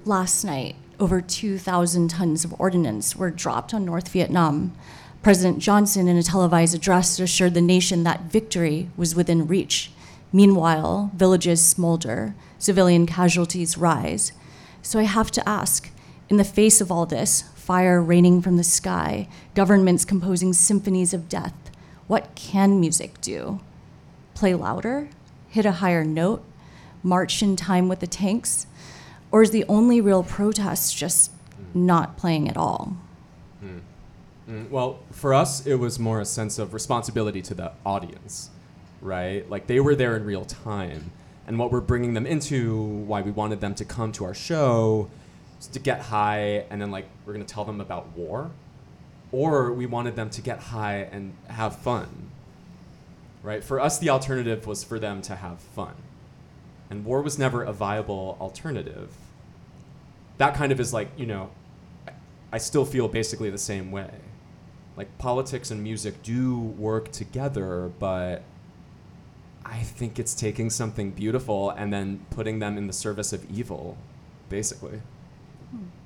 Last night, over 2,000 tons of ordnance were dropped on North Vietnam. President Johnson, in a televised address, assured the nation that victory was within reach. Meanwhile, villages smolder, civilian casualties rise. So I have to ask, in the face of all this, fire raining from the sky, governments composing symphonies of death, what can music do? Play louder? Hit a higher note? March in time with the tanks? Or is the only real protest just not playing at all? Well, for us, it was more a sense of responsibility to the audience, right? Like, they were there in real time. And what we're bringing them into, why we wanted them to come to our show, is to get high, and then, like, we're going to tell them about war. Or we wanted them to get high and have fun, right? For us, the alternative was for them to have fun. And war was never a viable alternative. That kind of is like, you know, I still feel basically the same way. Like, politics and music do work together, but I think it's taking something beautiful and then putting them in the service of evil, basically.